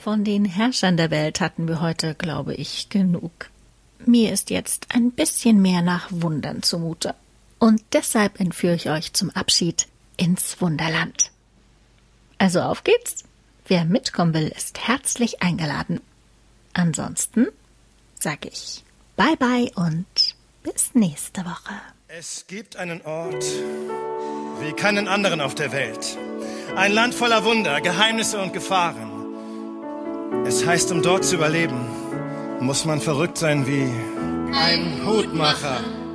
Von den Herrschern der Welt hatten wir heute, glaube ich, genug. Mir ist jetzt ein bisschen mehr nach Wundern zumute. Und deshalb entführe ich euch zum Abschied ins Wunderland. Also auf geht's. Wer mitkommen will, ist herzlich eingeladen. Ansonsten sage ich Bye bye und bis nächste Woche. Es gibt einen Ort wie keinen anderen auf der Welt. Ein Land voller Wunder, Geheimnisse und Gefahren. Es heißt, um dort zu überleben, muss man verrückt sein wie ein Hutmacher.